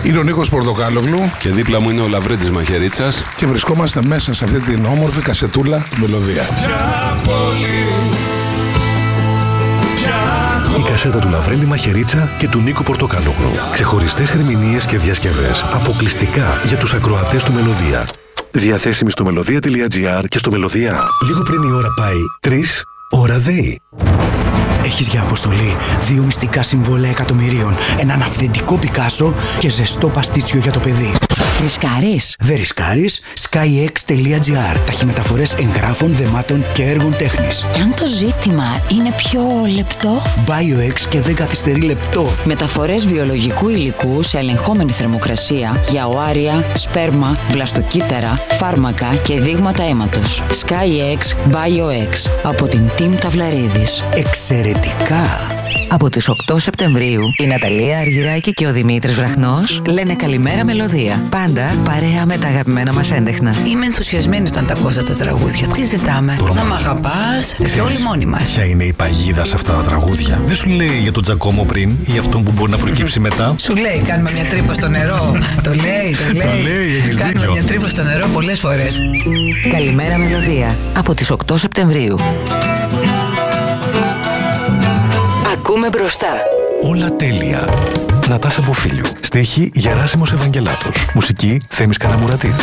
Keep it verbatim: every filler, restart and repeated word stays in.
Είναι ο Νίκος Πορτοκάλογλου. Και δίπλα μου είναι ο Λαβρέντης Μαχαιρίτσας. Και βρισκόμαστε μέσα σε αυτή την όμορφη κασετούλα μελωδία. Η κασέτα του Λαβρέντη Μαχαιρίτσα και του Νίκου Πορτοκάλογλου. Ξεχωριστές ερμηνείες και διασκευές αποκλειστικά για τους ακροατές του Μελωδία. Διαθέσιμη στο μελωδία τελεία τζι άρ και στο Μελωδία. Λίγο πριν η ώρα πάει τρεις, ώρα ΔΕΗ. Έχεις για αποστολή δύο μυστικά συμβόλαια εκατομμυρίων, έναν αυθεντικό Πικάσο και ζεστό παστίτσιο για το παιδί. Ρισκάρεις? Δεν ρισκάρεις. σκάι εξ τελεία τζι άρ. Ταχυμεταφορές εγγράφων, δεμάτων και έργων τέχνης. Και αν το ζήτημα είναι πιο λεπτό? BioX και δεν καθυστερεί λεπτό. Μεταφορές βιολογικού υλικού σε ελεγχόμενη θερμοκρασία για οάρια, σπέρμα, βλαστοκύτταρα, φάρμακα και δείγματα αίματος. σκάι εξ BioX από την Team Ταυλαρίδης. Εξαιρετικά! Από τις οκτώ Σεπτεμβρίου, η Ναταλία Αργυράκη και ο Δημήτρης Βραχνός λένε καλημέρα Μελωδία. Πάντα παρέα με τα αγαπημένα μας έντεχνα. Είμαι ενθουσιασμένη όταν τα ακούω αυτά τα τραγούδια. Τι ζητάμε? Να μ' αγαπάς και όλοι μόνοι μας. Ποια είναι η παγίδα σε αυτά τα τραγούδια? Δεν σου λέει για τον Τζακόμο πριν ή αυτόν που μπορεί να προκύψει μετά? Σου λέει κάνουμε μια τρύπα στο νερό. Το λέει, το λέει. Το λέει, έχεις κάνουμε δίκιο. μια τρύπα στο νερό πολλές φορές. Καλημέρα Μελωδία. Από τις οκτώ Σεπτεμβρίου. Ακούμε μπροστά. Όλα τέλεια. Νατάσα Μποφίλιου. Στίχη Γεράσιμος Ευαγγελάτος. Μουσική Θέμης Καραμουρατίδης.